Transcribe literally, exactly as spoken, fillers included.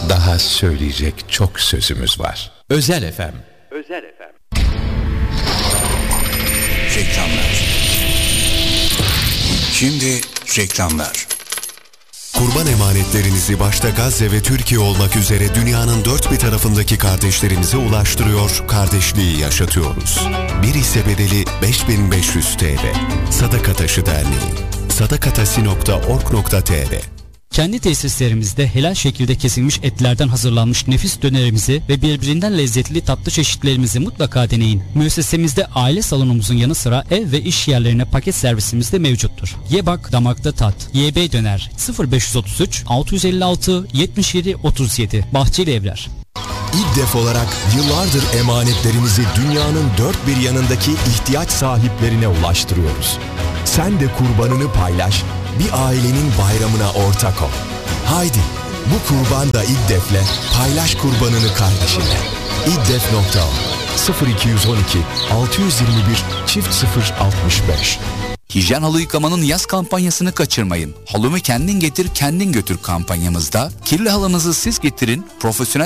Daha söyleyecek çok sözümüz var. Özel F M. Özel F M. Reklamlar. Şimdi reklamlar. Kurban emanetlerinizi başta Gazze ve Türkiye olmak üzere dünyanın dört bir tarafındaki kardeşlerimize ulaştırıyor, kardeşliği yaşatıyoruz. Bir hisse bedeli beş bin beş yüz T L. Sadaka Taşı Derneği. sadakatasi nokta org nokta t r. Kendi tesislerimizde helal şekilde kesilmiş etlerden hazırlanmış nefis dönerimizi ve birbirinden lezzetli tatlı çeşitlerimizi mutlaka deneyin. Müessesemizde aile salonumuzun yanı sıra ev ve iş yerlerine paket servisimiz de mevcuttur. Ye bak damakta tat. Y B Döner sıfır beş otuz üç altı elli altı yetmiş yedi otuz yedi Bahçeli Evler. İddef olarak yıllardır emanetlerinizi dünyanın dört bir yanındaki ihtiyaç sahiplerine ulaştırıyoruz. Sen de kurbanını paylaş, bir ailenin bayramına ortak ol. Haydi bu kurban da İddef'le paylaş kurbanını kardeşinle. İddef nokta org sıfır iki yüz on iki altı yüz yirmi bir çift sıfır altmış beş. Hijyen halı yıkamanın yaz kampanyasını kaçırmayın. Halımı kendin getir kendin götür kampanyamızda kirli halınızı siz getirin, profesyonel